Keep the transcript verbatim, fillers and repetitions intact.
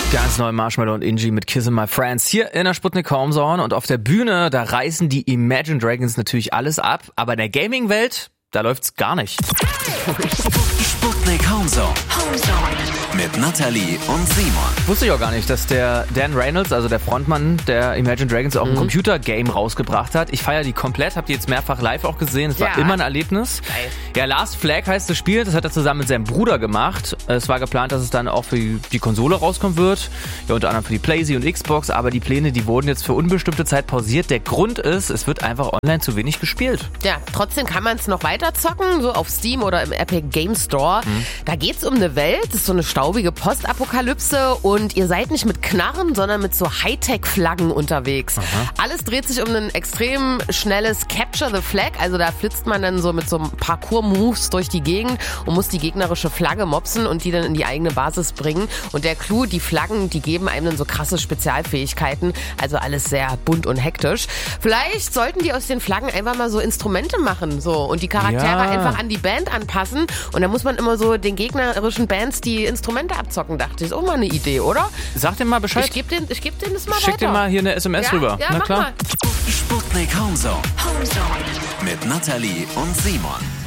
Ganz neu Marshmello und Ingi mit Kissin' My Friends hier in der Sputnik Homezone und auf der Bühne, da reißen die Imagine Dragons natürlich alles ab, aber in der Gaming-Welt, da läuft's gar nicht. Sputnik Homezone. Homezone. Mit Nathalie und Simon. Wusste ich auch gar nicht, dass der Dan Reynolds, also der Frontmann der Imagine Dragons, auch ein mhm. Computer-Game rausgebracht hat. Ich feiere die komplett, hab die jetzt mehrfach live auch gesehen. Es war ja. immer ein Erlebnis. Geil. Ja, Last Flag heißt das Spiel, das hat er zusammen mit seinem Bruder gemacht. Es war geplant, dass es dann auch für die Konsole rauskommen wird. Ja, unter anderem für die PlayStation und Xbox, aber die Pläne, die wurden jetzt für unbestimmte Zeit pausiert. Der Grund ist, es wird einfach online zu wenig gespielt. Ja, trotzdem kann man es noch weiter zocken, so auf Steam oder im Epic Game Store. Mhm. Da geht's um eine Welt, das ist so eine staubige Postapokalypse und ihr seid nicht mit Knarren, sondern mit so Hightech-Flaggen unterwegs. Aha. Alles dreht sich um ein extrem schnelles Capture the Flag, also da flitzt man dann so mit so einem Parkour-Moves durch die Gegend und muss die gegnerische Flagge mopsen und die dann in die eigene Basis bringen. Und der Clou, die Flaggen, die geben einem dann so krasse Spezialfähigkeiten, also alles sehr bunt und hektisch. Vielleicht sollten die aus den Flaggen einfach mal so Instrumente machen so und die Charaktere ja. einfach an die Band anpassen und dann muss man immer so den gegnerischen Bands die Instrumente abzocken, dachte ich. Ist auch mal eine Idee, oder? Sag dir mal Bescheid. Ich gebe denen, ich geb denen das mal Schick weiter. dir mal hier eine S M S ja, rüber. Ja, Na mach klar. Mal. Sputnik Homezone. Homezone. Mit Nathalie und Simon.